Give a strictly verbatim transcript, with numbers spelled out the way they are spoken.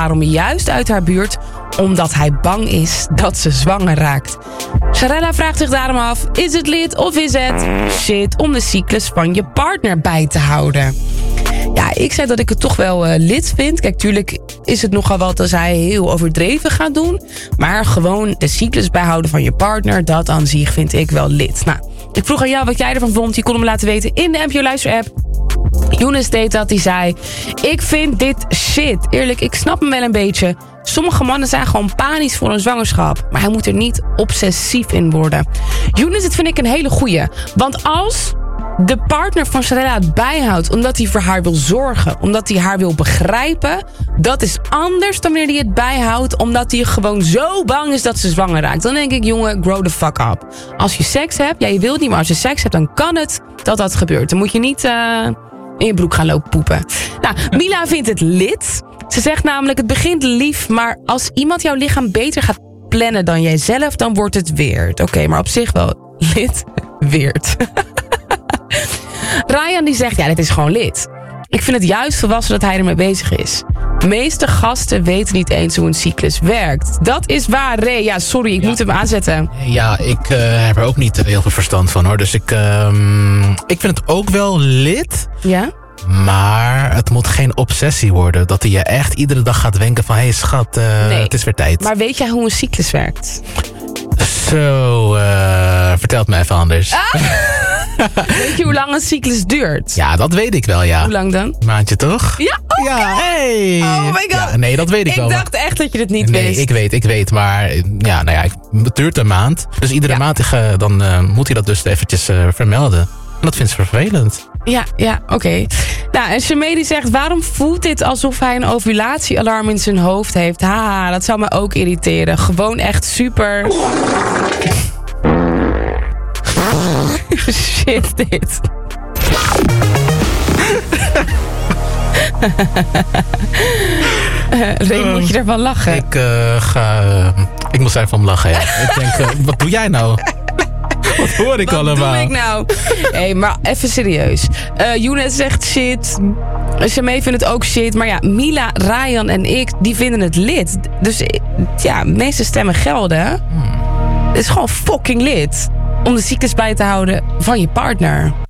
daarom juist uit haar buurt, omdat hij bang is dat ze zwanger raakt. Sharella vraagt zich daarom af, is het lid of is het shit om de cyclus van je partner bij te houden? Ja, ik zei dat ik het toch wel uh, lid vind. Kijk, tuurlijk is het nogal wat als hij heel overdreven gaat doen. Maar gewoon de cyclus bijhouden van je partner, dat aan zich vind ik wel lid. Nou, ik vroeg aan jou wat jij ervan vond. Je kon hem laten weten in de N P O Luister app. Younes deed dat, die zei, ik vind dit shit. Eerlijk, ik snap hem wel een beetje. Sommige mannen zijn gewoon panisch voor een zwangerschap. Maar hij moet er niet obsessief in worden. Younes, dit vind ik een hele goeie. Want als de partner van Sharella het bijhoudt omdat hij voor haar wil zorgen, omdat hij haar wil begrijpen, dat is anders dan wanneer hij het bijhoudt omdat hij gewoon zo bang is dat ze zwanger raakt. Dan denk ik, jongen, grow the fuck up. Als je seks hebt, ja, je wilt niet, maar als je seks hebt, dan kan het dat dat gebeurt. Dan moet je niet uh, in je broek gaan lopen poepen. Nou, Mila vindt het lid. Ze zegt namelijk, het begint lief, maar als iemand jouw lichaam beter gaat plannen dan jijzelf, dan wordt het weird. Oké, okay, maar op zich wel lid, weird. Ryan die zegt, ja, dit is gewoon lid. Ik vind het juist volwassen dat hij ermee bezig is. De meeste gasten weten niet eens hoe een cyclus werkt. Dat is waar, Ray. Ja, sorry, ik ja. moet hem aanzetten. Ja, ik uh, heb er ook niet heel veel verstand van, hoor. Dus ik, uh, ik vind het ook wel lid. Ja? Maar het moet geen obsessie worden. Dat hij je echt iedere dag gaat wenken van, hé hey, schat, uh, nee. het is weer tijd. Maar weet jij hoe een cyclus werkt? Zo, uh, vertel het me even anders. Ah! Weet je hoe lang een cyclus duurt? Ja, dat weet ik wel, ja. Hoe lang dan? Een maandje, toch? Ja, okay. Ja, hey. Oh my god. Ja, nee, dat weet ik, ik wel. Ik dacht echt dat je het niet nee, wist. Nee, ik weet, ik weet. Maar ja, nou ja, het duurt een maand. Dus iedere ja. maand uh, dan, uh, moet hij dat dus eventjes uh, vermelden. En dat vindt ze vervelend. Ja, ja, oké. Okay. Nou, en Shemedi zegt, waarom voelt dit alsof hij een ovulatiealarm in zijn hoofd heeft? Haha, dat zou me ook irriteren. Gewoon echt super... Shit, dit. uh, Ray, uh, moet je ervan lachen? Ik uh, ga... Uh, ik moet ervan lachen, ja. Ik denk, uh, wat doe jij nou? Wat hoor ik wat allemaal? Wat doe ik nou? Hé, hey, maar even serieus. Uh, Younes zegt shit. Shamee vindt het ook shit. Maar ja, Mila, Ryan en ik, die vinden het lid. Dus ja, de meeste stemmen gelden. Hmm. Het is gewoon fucking lid om de cyclus bij te houden van je partner.